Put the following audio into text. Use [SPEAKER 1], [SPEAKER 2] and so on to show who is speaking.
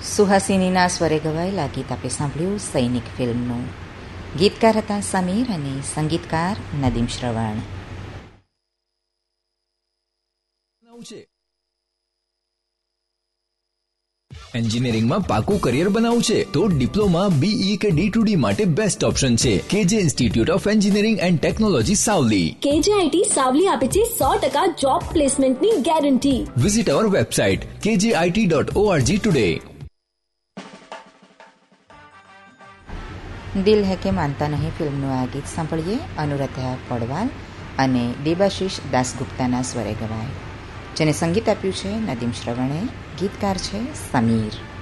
[SPEAKER 1] સુહાસિનીના સ્વરે ગવાયેલા ગીત આપે સાંભળ્યું સૈનિક ફિલ્મનું. ગીતકાર હતા સમીર અને સંગીતકાર નદીમ શ્રવણ.
[SPEAKER 2] એન્જિનિયરિંગમાં પાકું કરિયર બનાવવું છે તો ડિપ્લોમા, બીઈ કે D2D માટે બેસ્ટ ઓપ્શન છે કેજે institute of engineering and technology Savli.
[SPEAKER 3] KJIT Savli આપે છે 100% જોબ પ્લેસમેન્ટની ગેરંટી.
[SPEAKER 2] વિઝિટ અવર વેબસાઇટ kjit.org ટુડે.
[SPEAKER 1] દિલ હે કે માનતા નહીં ફિલ્મનું આ ગીત સાંભળીએ. અનુરાધા પૌડવાલ અને દેબાશીષ દાસગુપ્તાના સ્વરે ગવાય, જેને સંગીત આપ્યું છે નદીમ શ્રવણે. ગીતકાર છે સમીર.